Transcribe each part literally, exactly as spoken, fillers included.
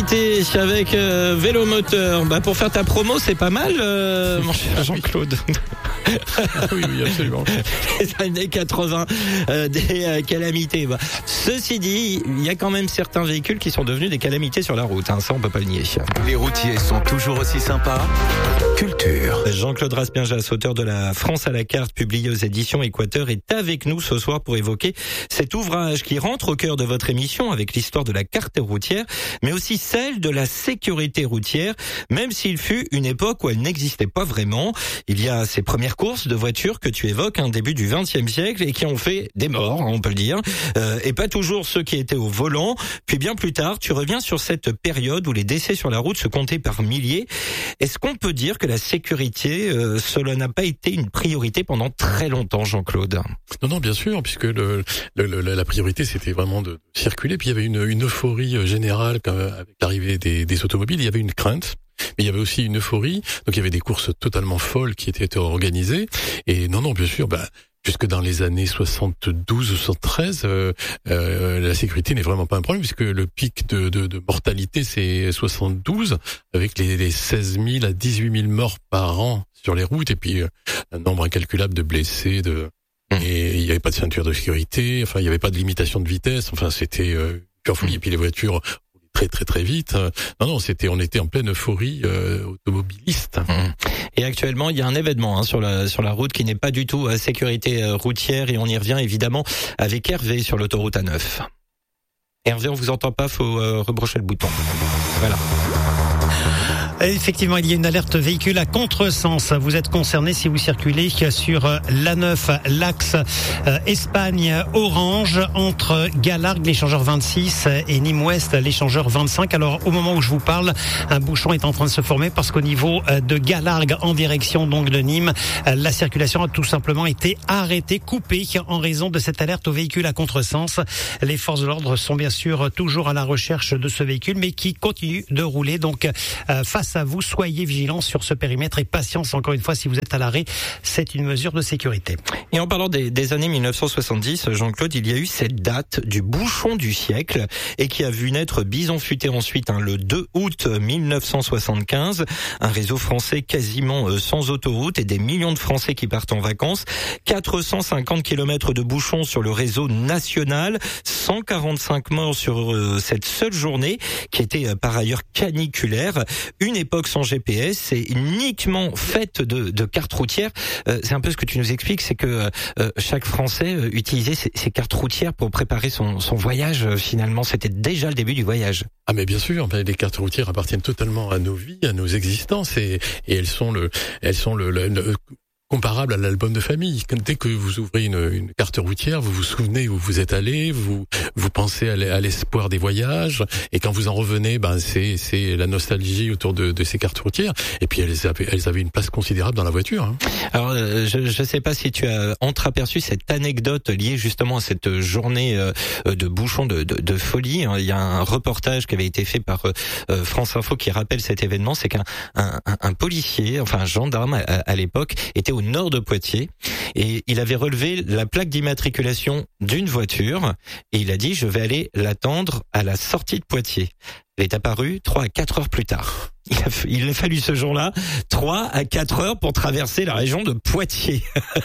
Avec euh, vélo moteur, bah pour faire ta promo, c'est pas mal, euh, mon cher Jean-Claude. Oui, oui, absolument. Les années quatre-vingts, euh, des euh, calamités. Bah. Ceci dit, il y a quand même certains véhicules qui sont devenus des calamités sur la route. Hein, ça, on peut pas le nier. Les routiers sont toujours aussi sympas. Culture. Jean-Claude Raspinjas, auteur de La France à la carte, publié aux éditions Équateur, est avec nous ce soir pour évoquer cet ouvrage qui rentre au cœur de votre émission avec l'histoire de la carte routière, mais aussi celle de la sécurité routière, même s'il fut une époque où elle n'existait pas vraiment. Il y a ces premières courses de voitures que tu évoques, un début du vingtième siècle, et qui ont fait des morts, on peut le dire, euh, et pas toujours ceux qui étaient au volant. Puis bien plus tard, tu reviens sur cette période où les décès sur la route se comptaient par milliers. Est-ce qu'on peut dire que la sécurité, euh, cela n'a pas été une priorité pendant très longtemps, Jean-Claude? Non, non, bien sûr, puisque le, le, le, la priorité, c'était vraiment de circuler. Puis il y avait une, une euphorie générale avec l'arrivée des, des automobiles. Il y avait une crainte. Mais il y avait aussi une euphorie, donc il y avait des courses totalement folles qui étaient organisées. Et non, non, bien sûr, bah, jusque dans les années soixante-douze ou soixante-treize, euh, euh, la sécurité n'est vraiment pas un problème, puisque le pic de, de, de mortalité, c'est soixante-douze, avec les, les seize mille à dix-huit mille morts par an sur les routes, et puis euh, un nombre incalculable de blessés, de... et il n'y avait pas de ceinture de sécurité, enfin il n'y avait pas de limitation de vitesse, enfin c'était euh, pure folie. Et puis les voitures très très très vite. Non non, c'était on était en pleine euphorie euh, automobiliste. Mmh. Et actuellement, il y a un événement hein, sur la sur la route qui n'est pas du tout à sécurité euh, routière, et on y revient évidemment avec Hervé sur l'autoroute A neuf. Hervé, on vous entend pas, faut euh, rebrocher le bouton. Voilà. Effectivement, il y a une alerte véhicule à contresens. Vous êtes concerné si vous circulez sur l'A neuf, l'axe Espagne-Orange, entre Galargues, l'échangeur vingt-six, et Nîmes-Ouest, l'échangeur vingt-cinq. Alors, au moment où je vous parle, un bouchon est en train de se former parce qu'au niveau de Galargues, en direction donc de Nîmes, la circulation a tout simplement été arrêtée, coupée, en raison de cette alerte au véhicule à contresens. Les forces de l'ordre sont bien sûr toujours à la recherche de ce véhicule, mais qui continue de rouler. Donc, face à vous, soyez vigilants sur ce périmètre et patience encore une fois si vous êtes à l'arrêt, c'est une mesure de sécurité. Et en parlant des, des années mille neuf cent soixante-dix, Jean-Claude, il y a eu cette date du bouchon du siècle et qui a vu naître Bison Futé ensuite, hein, le deux août mille neuf cent soixante-quinze, un réseau français quasiment euh, sans autoroute et des millions de Français qui partent en vacances, quatre cent cinquante kilomètres de bouchons sur le réseau national, cent quarante-cinq morts sur euh, cette seule journée qui était euh, par ailleurs caniculaire, une époque sans G P S et uniquement faite de, de cartes routières. Euh, c'est un peu ce que tu nous expliques, c'est que euh, chaque Français euh, utilisait ces, ces cartes routières pour préparer son, son voyage. Euh, finalement, c'était déjà le début du voyage. Ah mais bien sûr, les cartes routières appartiennent totalement à nos vies, à nos existences, et, et elles sont le, elles sont le, le, le comparable à l'album de famille. Dès que vous ouvrez une, une carte routière, vous vous souvenez où vous êtes allé, vous vous pensez à l'espoir des voyages, et quand vous en revenez, ben c'est c'est la nostalgie autour de, de ces cartes routières. Et puis elles avaient, elles avaient une place considérable dans la voiture. Hein. Alors je je sais pas si tu as entreaperçu cette anecdote liée justement à cette journée de bouchons de, de, de folie. Il y a un reportage qui avait été fait par France Info qui rappelle cet événement. C'est qu'un un, un, un policier, enfin un gendarme à, à l'époque, était au nord de Poitiers et il avait relevé la plaque d'immatriculation d'une voiture et il a dit je vais aller l'attendre à la sortie de Poitiers. Elle est apparue trois à quatre heures plus tard. Il a, il a fallu ce jour-là trois à quatre heures pour traverser la région de Poitiers.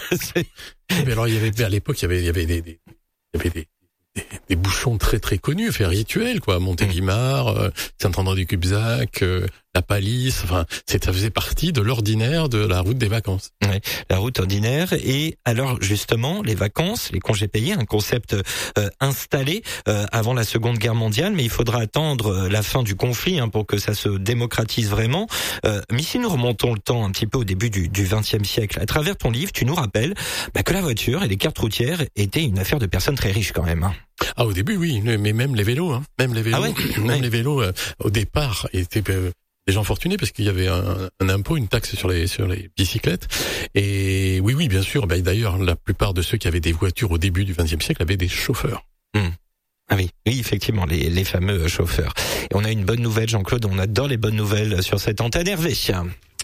Mais alors il y avait à l'époque il y avait il y avait des, des il y avait des Des, des bouchons très très connus, fait rituels quoi, Montélimar, euh, Saint-André-du-Cubzac, euh, la Palisse, enfin, c'est, ça faisait partie de l'ordinaire de la route des vacances. Ouais, la route ordinaire. Et alors justement, les vacances, les congés payés, un concept euh, installé euh, avant la Seconde Guerre mondiale, mais il faudra attendre la fin du conflit hein, pour que ça se démocratise vraiment. Euh, mais si nous remontons le temps un petit peu au début du, du vingtième siècle, à travers ton livre, tu nous rappelles bah, que la voiture et les cartes routières étaient une affaire de personnes très riches quand même. Hein. Ah, au début, oui, mais même les vélos, hein, même les vélos, ah ouais même ouais. les vélos, euh, au départ, étaient euh, des gens fortunés parce qu'il y avait un, un impôt, une taxe sur les sur les bicyclettes. Et oui, oui, bien sûr. Ben, d'ailleurs, la plupart de ceux qui avaient des voitures au début du vingtième siècle avaient des chauffeurs. Mmh. Ah oui, oui, effectivement, les, les fameux chauffeurs. Et on a une bonne nouvelle, Jean-Claude. On adore les bonnes nouvelles sur cette antenne. Hervé.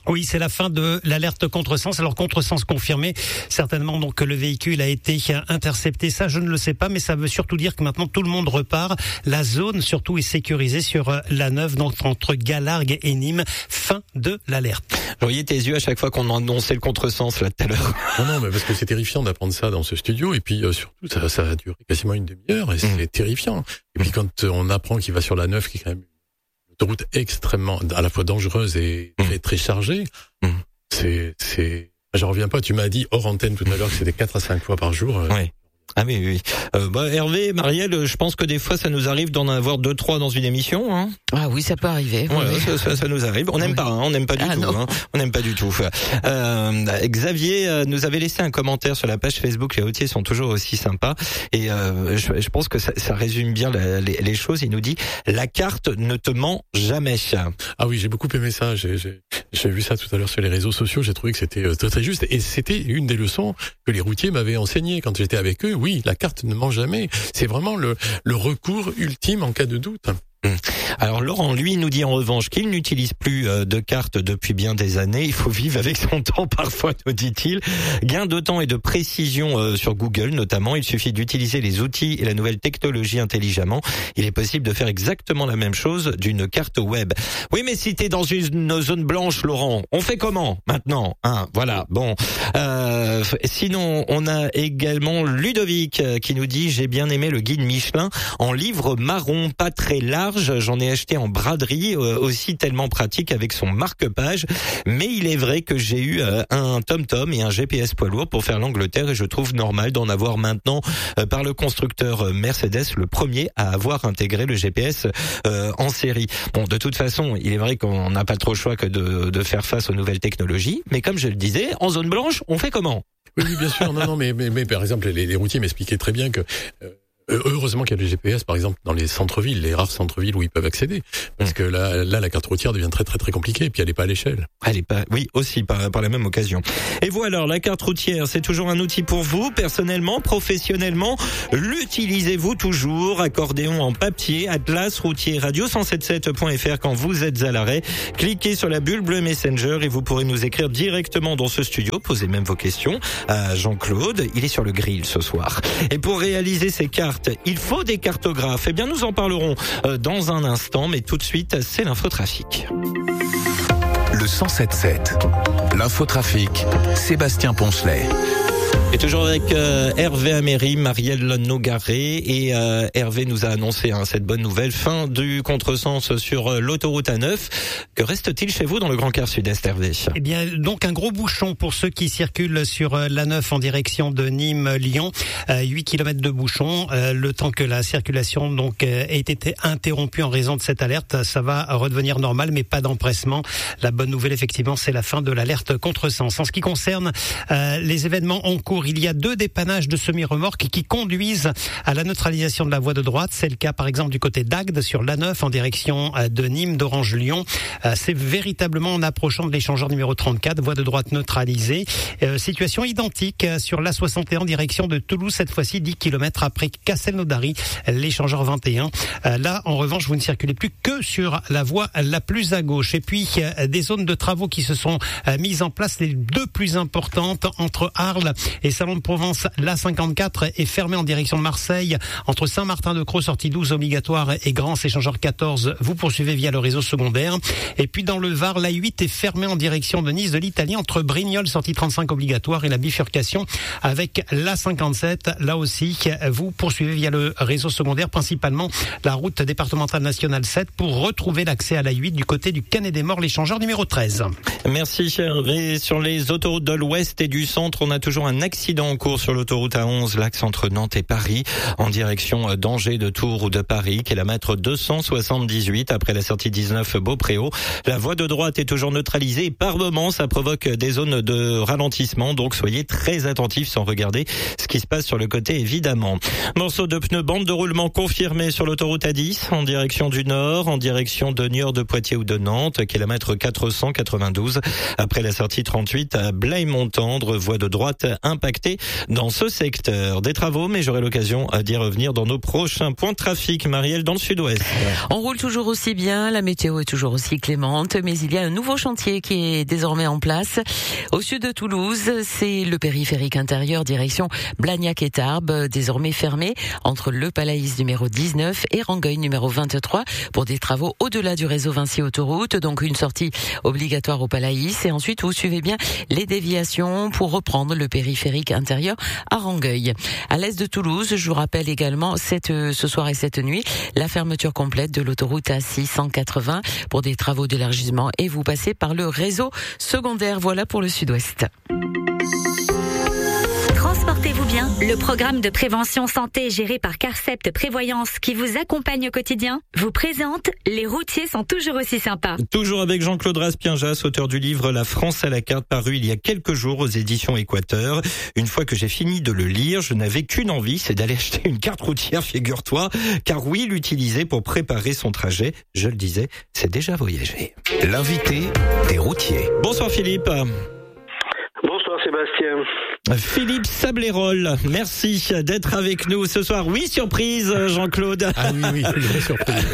Oui, c'est la fin de l'alerte contresens. Alors contresens confirmé, certainement donc que le véhicule a été intercepté. Ça, je ne le sais pas, mais ça veut surtout dire que maintenant tout le monde repart. La zone surtout est sécurisée sur la Neuve, donc entre Galargues et Nîmes. Fin de l'alerte. Je voyais tes yeux à chaque fois qu'on annonçait le contresens là tout à l'heure. Non, non, mais parce que c'est terrifiant d'apprendre ça dans ce studio, et puis euh, surtout ça, ça a duré quasiment une demi-heure, et c'est mmh. terrifiant. Et puis quand on apprend qu'il va sur la Neuve, qui est quand même une route extrêmement, à la fois dangereuse et très, très chargée, mmh. c'est, c'est, j'en reviens pas. Tu m'as dit hors antenne tout à l'heure que c'était quatre à cinq fois par jour. Oui. Ah oui, oui. Euh, bah, Hervé, Marielle, je pense que des fois ça nous arrive d'en avoir deux, trois dans une émission. Hein. Ah oui, ça peut arriver. Ouais, oui. ça, ça, ça nous arrive. On n'aime oui. pas, hein, on n'aime pas du ah, tout. Hein. On n'aime pas du tout. Euh, Xavier nous avait laissé un commentaire sur la page Facebook. Les routiers sont toujours aussi sympas. Et euh, je, je pense que ça, ça résume bien la, les, les choses. Il nous dit la carte ne te ment jamais. Ah oui, j'ai beaucoup aimé ça. J'ai, j'ai, j'ai vu ça tout à l'heure sur les réseaux sociaux. J'ai trouvé que c'était très, très juste. Et c'était une des leçons que les routiers m'avaient enseignées quand j'étais avec eux. Oui, la carte ne ment jamais. C'est vraiment le, le recours ultime en cas de doute. Alors Laurent, lui, nous dit en revanche qu'il n'utilise plus de carte depuis bien des années. Il faut vivre avec son temps parfois, nous dit-il. Gain de temps et de précision sur Google notamment. Il suffit d'utiliser les outils et la nouvelle technologie intelligemment. Il est possible de faire exactement la même chose d'une carte web. Oui, mais si t'es dans une zone blanche, Laurent, on fait comment maintenant, hein? Voilà. Bon. Euh, sinon, on a également Ludovic qui nous dit: j'ai bien aimé le guide Michelin en livre marron, pas très large. J'en ai acheté en braderie, euh, aussi tellement pratique avec son marque-page. Mais il est vrai que j'ai eu euh, un TomTom et un G P S poids lourd pour faire l'Angleterre, et je trouve normal d'en avoir maintenant euh, par le constructeur Mercedes, le premier à avoir intégré le G P S euh, en série. Bon, de toute façon, il est vrai qu'on n'a pas trop le choix que de, de faire face aux nouvelles technologies. Mais comme je le disais, en zone blanche, on fait comment? Oui, oui, bien sûr. Non, non, mais, mais, mais par exemple, les, les routiers m'expliquaient très bien que euh, heureusement qu'il y a le G P S, par exemple, dans les centres-villes, les rares centres-villes où ils peuvent accéder, parce que là, là, la carte routière devient très, très, très compliquée, et puis elle n'est pas à l'échelle. Elle est pas, oui, aussi par, par la même occasion. Et vous alors, la carte routière, c'est toujours un outil pour vous, personnellement, professionnellement. L'utilisez-vous toujours? Accordéon en papier, Atlas routier radio cent soixante-dix-sept point f r quand vous êtes à l'arrêt. Cliquez sur la bulle bleue Messenger et vous pourrez nous écrire directement dans ce studio. Posez même vos questions à Jean-Claude. Il est sur le grill ce soir. Et pour réaliser ces cartes, il faut des cartographes. Eh bien, nous en parlerons dans un instant, mais tout de suite, c'est l'infotrafic. Le cent soixante-dix-sept, l'infotrafic, Sébastien Poncelet. Et toujours avec euh, Hervé Améry, Marielle Nogaret, et euh, Hervé nous a annoncé hein, cette bonne nouvelle, fin du contresens sur euh, l'autoroute A neuf. Que reste-t-il chez vous dans le Grand Quart Sud-Est, Hervé? Eh bien, donc un gros bouchon pour ceux qui circulent sur euh, l'A neuf en direction de Nîmes-Lyon. Euh, huit kilomètres de bouchon, euh, le temps que la circulation donc euh, ait été interrompue en raison de cette alerte. Ça va redevenir normal, mais pas d'empressement. La bonne nouvelle, effectivement, c'est la fin de l'alerte contresens. En ce qui concerne euh, les événements en cours, il y a deux dépannages de semi-remorques qui conduisent à la neutralisation de la voie de droite. C'est le cas par exemple du côté d'Agde sur l'A neuf en direction de Nîmes, d'Orange-Lyon. C'est véritablement en approchant de l'échangeur numéro trente-quatre, voie de droite neutralisée. Euh, situation identique sur l'A soixante et un en direction de Toulouse, cette fois-ci dix kilomètres après Castelnaudary, l'échangeur vingt et un. Euh, là, en revanche, vous ne circulez plus que sur la voie la plus à gauche. Et puis, euh, des zones de travaux qui se sont euh, mises en place, les deux plus importantes entre Arles et Salon de Provence. L'A cinquante-quatre est fermée en direction de Marseille entre Saint-Martin-de-Crau, sortie douze obligatoire, et Grance, échangeur quatorze. Vous poursuivez via le réseau secondaire. Et puis dans le Var, l'A huit est fermée en direction de Nice de l'Italie entre Brignoles, sortie trente-cinq obligatoire, et la bifurcation avec l'A cinquante-sept. Là aussi, vous poursuivez via le réseau secondaire, principalement la route départementale nationale sept, pour retrouver l'accès à l'A huit du côté du Canet-des-Morts, l'échangeur numéro treize. Merci Hervé. Sur les autoroutes de l'Ouest et du Centre, on a toujours un accident en cours sur l'autoroute A onze, l'axe entre Nantes et Paris, en direction d'Angers, de Tours ou de Paris, kilomètre deux cent soixante-dix-huit, après la sortie dix-neuf Beaupréau. La voie de droite est toujours neutralisée et par moments, ça provoque des zones de ralentissement, donc soyez très attentifs sans regarder ce qui se passe sur le côté, évidemment. Morceau de pneu, bande de roulement confirmé sur l'autoroute A dix, en direction du Nord, en direction de Niort, de Poitiers ou de Nantes, kilomètre quatre cent quatre-vingt-douze. Toulouse. Après la sortie trente-huit à Blaye-Montendre, voie de droite impactée dans ce secteur. Des travaux, mais j'aurai l'occasion d'y revenir dans nos prochains points de trafic. Marielle, dans le sud-ouest. On roule toujours aussi bien, la météo est toujours aussi clémente, mais il y a un nouveau chantier qui est désormais en place. Au sud de Toulouse, c'est le périphérique intérieur direction Blagnac et Tarbes, désormais fermé entre le Palaïs numéro dix-neuf et Rangueil numéro vingt-trois pour des travaux au-delà du réseau Vinci Autoroute, donc une sortie obligatoire au Palaïs et ensuite vous suivez bien les déviations pour reprendre le périphérique intérieur à Rangueil. À l'est de Toulouse, je vous rappelle également cette, ce soir et cette nuit, la fermeture complète de l'autoroute A six cent quatre-vingts pour des travaux d'élargissement et vous passez par le réseau secondaire. Voilà pour le sud-ouest. Transportez-vous bien. Le programme de prévention santé géré par Carcept Prévoyance qui vous accompagne au quotidien vous présente Les routiers sont toujours aussi sympas. Toujours avec Jean-Claude Raspienjas, auteur du livre La France à la carte, paru il y a quelques jours aux éditions Équateur. Une fois que j'ai fini de le lire, je n'avais qu'une envie, c'est d'aller acheter une carte routière, figure-toi. Car oui, l'utiliser pour préparer son trajet, je le disais, c'est déjà voyager. L'invité des routiers. Bonsoir Philippe. Bonsoir Sébastien. Philippe Sablérol, merci d'être avec nous ce soir. Oui, surprise, Jean-Claude. Ah oui, oui, oui surprise.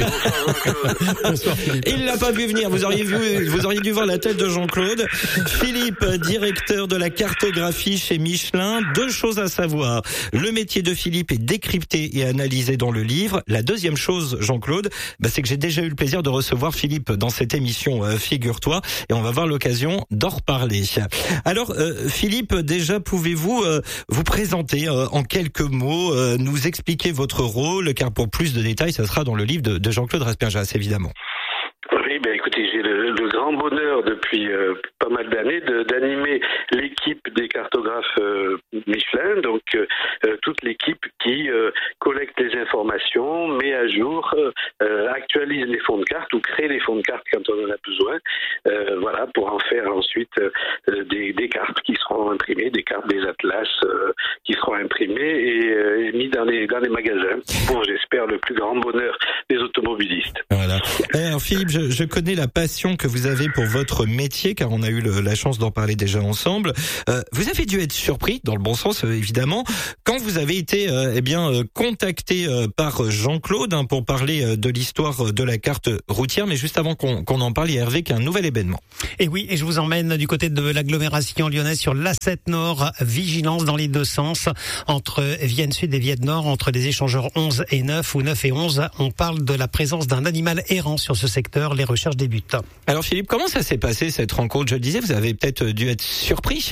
Bonsoir Philippe. Il l'a pas vu venir. Vous auriez vu, vous auriez dû voir la tête de Jean-Claude. Philippe, directeur de la cartographie chez Michelin. Deux choses à savoir. Le métier de Philippe est décrypté et analysé dans le livre. La deuxième chose, Jean-Claude, bah, c'est que j'ai déjà eu le plaisir de recevoir Philippe dans cette émission, euh, figure-toi, et on va avoir l'occasion d'en reparler. Alors, euh, Philippe, déjà, pouvez-vous euh, vous présenter euh, en quelques mots, euh, nous expliquer votre rôle, car pour plus de détails, ça sera dans le livre de, de Jean-Claude Raspienjas, évidemment. Oui, ben écoutez, j'ai le, le grand bonheur depuis euh, pas mal d'années de, d'animer l'équipe des cartographes euh, Michelin, donc euh, toute l'équipe qui euh, collecte les informations, met à jour, euh, actualise les fonds de cartes ou crée les fonds de cartes quand on en a besoin, euh, voilà, pour en faire ensuite euh, des, des cartes qui seront imprimées, des cartes, des atlas euh, qui seront imprimées et, euh, et mis dans les dans les magasins pour, j'espère, le plus grand bonheur des automobilistes. Voilà. Alors Philippe, je, je connais la passion que vous avez pour votre métier, car on a eu le, la chance d'en parler déjà ensemble. Euh, vous avez dû être surpris, dans le bon sens euh, évidemment, quand vous avez été euh, eh bien euh, contacté euh, par Jean-Claude hein, pour parler euh, de l'histoire de la carte routière. Mais juste avant qu'on, qu'on en parle, il y a Hervé qui a un nouvel événement. Et oui, et je vous emmène du côté de l'agglomération lyonnaise sur l'A sept Nord. Vigilance dans les deux sens, entre Vienne Sud et Vienne Nord, entre les échangeurs onze et neuf ou neuf et onze. On parle de la présence d'un animal errant sur ce secteur. Les recherches débutent. Alors Philippe, comment ça s'est passé cette rencontre? Je le disais, vous avez peut-être dû être surpris.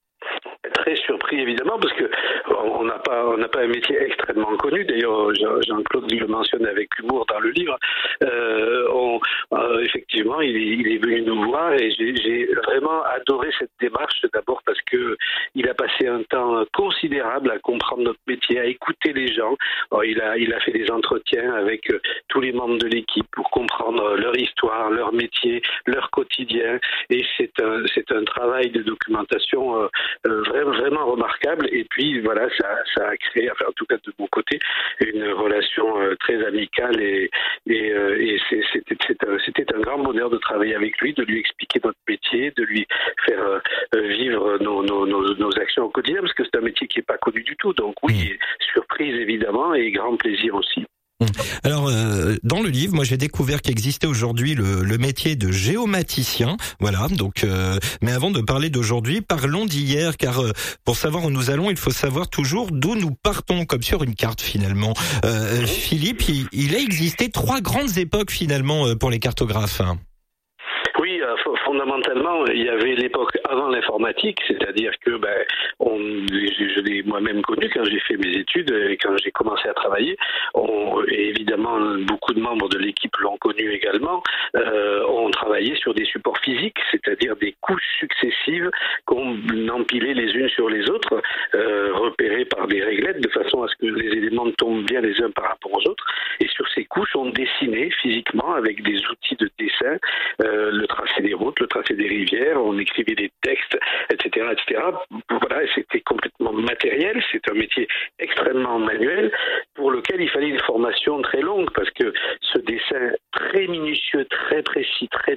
Très surpris évidemment, parce que on n'a pas on n'a pas un métier extrêmement connu. D'ailleurs, Jean-Claude le mentionne avec humour dans le livre. Euh, on, euh, effectivement, il est, il est venu nous voir et j'ai, j'ai vraiment adoré cette démarche. D'abord parce que il a passé un temps considérable à comprendre notre métier, à écouter les gens. Alors, il a il a fait des entretiens avec euh, tous les membres de l'équipe pour comprendre leur histoire, leur métier, leur quotidien. Et c'est un c'est un travail de documentation euh, euh, vraiment vraiment remarquable. Et puis voilà, ça ça a créé, enfin en tout cas de mon côté, une relation euh, très amicale et et, euh, et c'est, c'était c'était un, c'était un grand bonheur de travailler avec lui, de lui expliquer notre métier, de lui faire euh, vivre nos, nos nos nos actions au quotidien, parce que c'est un métier qui est pas connu du tout. Donc oui, surprise évidemment et grand plaisir aussi. Alors, euh, dans le livre, moi, j'ai découvert qu'existait aujourd'hui le, le métier de géomaticien. Voilà. Donc, euh, mais avant de parler d'aujourd'hui, parlons d'hier, car euh, pour savoir où nous allons, il faut savoir toujours d'où nous partons, comme sur une carte finalement. Euh, Philippe, il, il a existé trois grandes époques finalement pour les cartographes. Oui, euh, fondamentalement, il y avait l'époque avant l'informatique, c'est-à-dire que ben, on, je, je l'ai moi-même connu quand j'ai fait mes études et quand j'ai commencé à travailler. On, et évidemment, beaucoup de membres de l'équipe l'ont connu également. Euh, on travaillait sur des supports physiques, c'est-à-dire des couches successives qu'on empilait les unes sur les autres, euh, repérées par des réglettes, de façon à ce que les éléments tombent bien les uns par rapport aux autres. Et sur ces couches, on dessinait physiquement avec des outils de dessin euh, le tracé des routes, le tracé des rivières, on écrivait des textes, et cetera, et cetera. Voilà, c'était complètement matériel, c'est un métier extrêmement manuel pour lequel il fallait une formation très longue parce que ce dessin très minutieux, très précis, très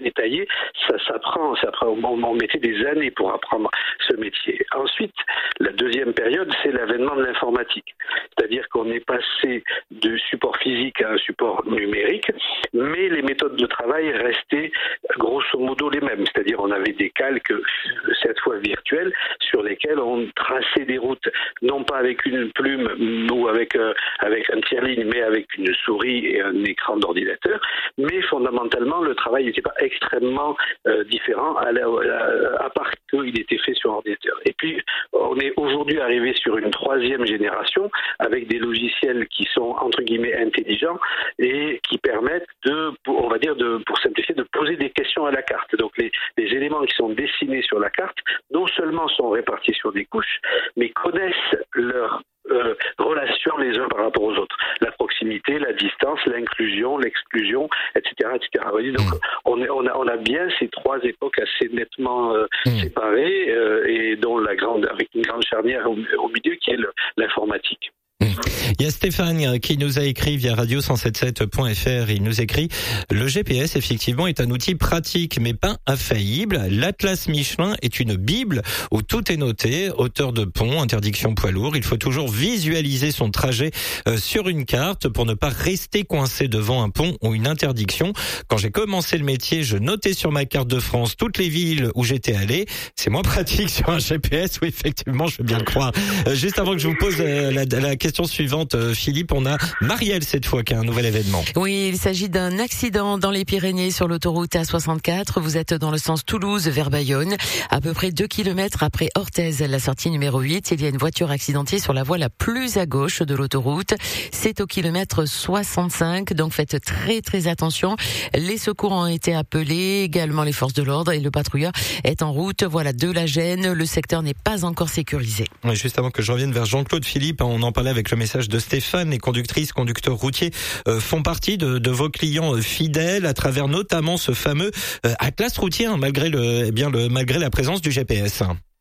détaillé, ça s'apprend, ça apprend, on, on mettait des années pour apprendre ce métier. Ensuite, la deuxième période, c'est l'avènement de l'informatique. C'est-à-dire qu'on est passé de support physique à un support numérique, mais les méthodes de travail restaient grosso modo les mêmes. C'est-à-dire on avait des calques, cette fois virtuels, sur lesquels on traçait des routes, non pas avec une plume ou avec, euh, avec un tire-ligne, mais avec une souris et un écran d'ordinateur. Mais fondamentalement, le travail n'était pas extrêmement euh, différent, à, la, à, à part qu'il était fait sur ordinateur. Et puis, on est aujourd'hui arrivé sur une troisième génération avec des logiciels qui sont entre guillemets intelligents et qui permettent de, on va dire, de, pour simplifier, de poser des questions à la carte. Donc les, les éléments qui sont dessinés sur la carte, non seulement sont répartis sur des couches, mais connaissent leur Euh, relations les uns par rapport aux autres. La proximité, la distance, l'inclusion, l'exclusion, et cetera, et cetera. Donc, mmh. on, est, on, a, on a bien ces trois époques assez nettement euh, mmh. séparées euh, et dont la grande, avec une grande charnière au, au milieu qui est le, l'informatique. Il y a Stéphane qui nous a écrit via radio cent soixante-dix-sept point f r. Il nous écrit: le G P S effectivement est un outil pratique mais pas infaillible. L'Atlas Michelin est une bible où tout est noté. Hauteur de pont, interdiction poids lourd. Il faut toujours visualiser son trajet euh, sur une carte pour ne pas rester coincé devant un pont ou une interdiction. Quand j'ai commencé le métier, je notais sur ma carte de France toutes les villes où j'étais allé. C'est moins pratique sur un G P S. Oui, effectivement, je veux bien le croire. Euh, juste avant que je vous pose euh, la, la question suivante, Philippe, on a Marielle cette fois qui a un nouvel événement. Oui, il s'agit d'un accident dans les Pyrénées sur l'autoroute A soixante-quatre. Vous êtes dans le sens Toulouse vers Bayonne. À peu près deux kilomètres après Orthez, la sortie numéro huit, il y a une voiture accidentée sur la voie la plus à gauche de l'autoroute. C'est au kilomètre soixante-cinq, donc faites très très attention. Les secours ont été appelés, également les forces de l'ordre, et le patrouilleur est en route. Voilà, de la gêne. Le secteur n'est pas encore sécurisé. Ouais, juste avant que je revienne vers Jean-Claude, Philippe, on en parlait avec le message de Stéphane. Les conductrices, conducteurs routiers euh, font partie de, de vos clients euh, fidèles à travers notamment ce fameux euh, Atlas routier, hein, malgré le, eh bien le, malgré la présence du G P S.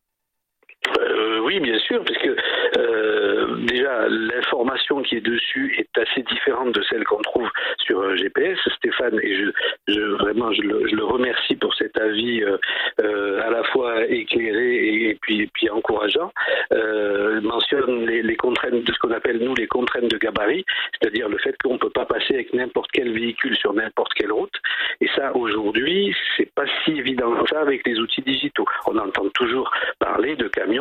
Euh, oui, bien sûr, parce que euh, déjà l'information qui est dessus est assez différente de celle qu'on trouve sur un G P S. Stéphane, et je, je vraiment je le, je le remercie pour cet avis euh, euh, à la fois éclairé et, et puis et puis encourageant. Euh, mentionne les, les contraintes de ce qu'on appelle nous les contraintes de gabarit, c'est-à-dire le fait qu'on peut pas passer avec n'importe quel véhicule sur n'importe quelle route. Et ça aujourd'hui, c'est pas si évident que ça avec les outils digitaux. On entend toujours parler de camions